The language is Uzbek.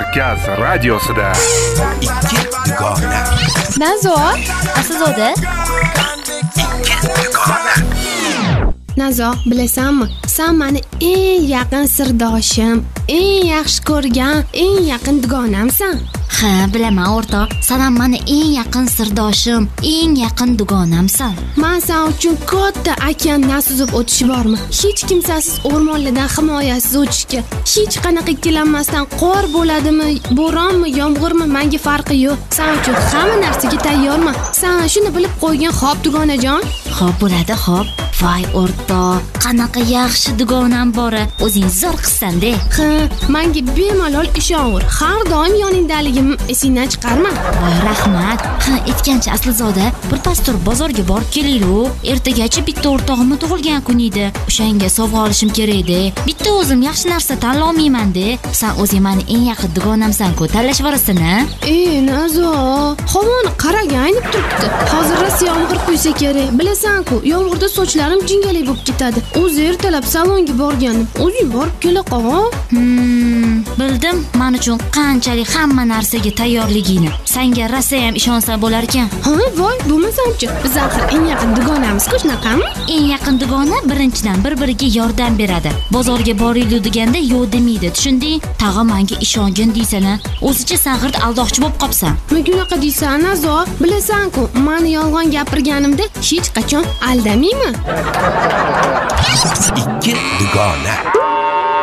Kavkaz radiosida ikki dugona. Nazo, Aslzoda. Ikki dugona. Nazo, bilasanmi? Sen meni eng yaqin sirdoshim, eng yaxshi ko'rgan, eng yaqin dugonamsan. Ha, bilaman o'rtoq. Sen meni eng yaqin sirdoshim, eng yaqin dugonamsan. Men sen uchun katta okeandan suzib o'tish bormi? Hech kimsasiz o'rmonlardan himoyasiz o'tishga, hech qanaqa ikkilanmasdan qor bo'ladimi, bo'ronmi, yomg'irmi, menga farqi yo'q. Sen uchun hamma narsaga tayyorman. Sen shuni bilib qo'ygan, xo'p dugonajon? Xo'p bo'ladi, xo'p. Voy o'rtoq, qanaqa yaxshi dugonam bor. O'zing zo'r qilsan-da. Ha, menga bemalol ishonur. Har doim yoningdaligimni esingdan chiqarma. Voy rahmat. Ha, aytgancha Aslzoda, birpas turib bozorga borib kelaylik. Ertagacha bitta o'rtog'imni tug'ilgan kun edi. O'shanga sovg'a olishim kerak edi. Bitta o'zim yaxshi narsa tanlolmayman-da. Sen o'zing meni eng yaqin dugonamsan-ku, tanlashvorasan-a? Nazo, havoni qaragan aynib turibdi. Hozir rosa yomg'ir quysa kerak. Bilasan-ku, yomg'irda sochlarim jingalak bo'lib ketadi. O'zi ertalab salonga borgandim. O'zing borib kela qol. Bildim, men uchun qanchalik hamma narsaga tayyorligingni. Senga rosa ham ishonsa bo'lar ekan. Ha, voy, bo'lmasam-chi. Biz axir eng yaqin dugonamiz-ku, shunaqami? Eng yaqin dugona birinchidan bir-biriga yordam beradi. Bozorga boraylik deganda yo'q demaydi. Tushunding? Tag'in menga ishongin deysan-a. O'zicha sag'irt aldoqchi bo'lib qopsan. Nega unaqa deysan, Nazo? Bilasan-ku, meni yolg'on gapirganimda hech qachon aldamayman. Ikki dugona.